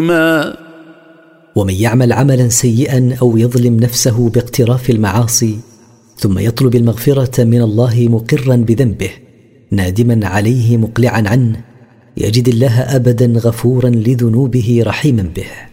ومن يعمل عملا سيئا أو يظلم نفسه باقتراف المعاصي ثم يطلب المغفرة من الله مقرا بذنبه نادما عليه مقلعا عنه، يجد الله أبدا غفورا لذنوبه رحيما به.